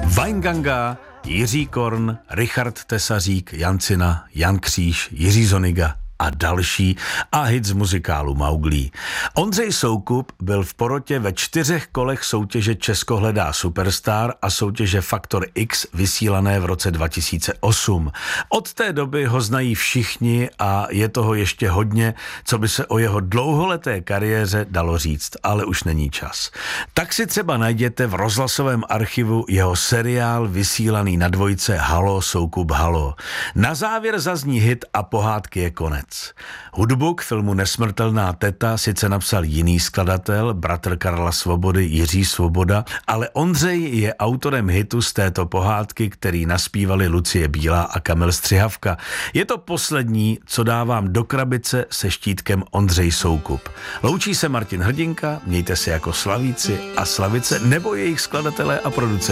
Weinganga, Jiří Korn, Richard Tesařík, Jan Cina, Jan Kříž, Jiří Zoniga a další a hit z muzikálu Mauglí. Ondřej Soukup byl v porotě ve 4 kolech soutěže Česko hledá superstar a soutěže Faktor X vysílané v roce 2008. Od té doby ho znají všichni a je toho ještě hodně, co by se o jeho dlouholeté kariéře dalo říct, ale už není čas. Tak si třeba najděte v rozhlasovém archivu jeho seriál vysílaný na Dvojce Halo Soukup Halo. Na závěr zazní hit a pohádky je konec. Hudbu k filmu Nesmrtelná teta sice napsal jiný skladatel, bratr Karla Svobody Jiří Svoboda, ale Ondřej je autorem hitu z této pohádky, který naspívali Lucie Bílá a Kamil Střihavka. Je to poslední, co dávám do krabice se štítkem Ondřej Soukup. Loučí se Martin Hrdinka, mějte se jako slavíci a slavice nebo jejich skladatelé a producenti.